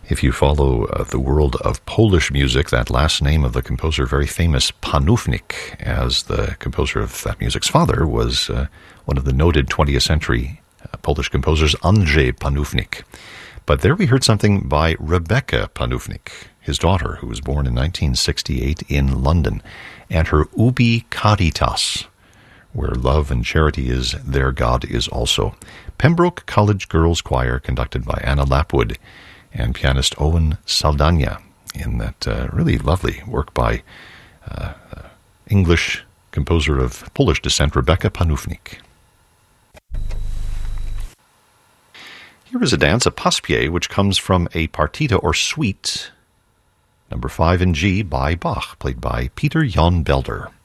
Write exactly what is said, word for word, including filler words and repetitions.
If you follow uh, the world of Polish music, that last name of the composer, very famous, Panufnik, as the composer of that music's father, was uh, one of the noted twentieth century uh, Polish composers, Andrzej Panufnik. But there we heard something by Rebecca Panufnik, his daughter, who was born in nineteen sixty-eight in London, and her Ubi Caritas, where love and charity is, there God is also. Pembroke College Girls Choir, conducted by Anna Lapwood, and pianist Owen Saldana, in that uh, really lovely work by uh, uh, English composer of Polish descent, Rebecca Panufnik. Here is a dance, a passe-pied, which comes from a partita or suite, number five in G by Bach, played by Peter Jan Belder.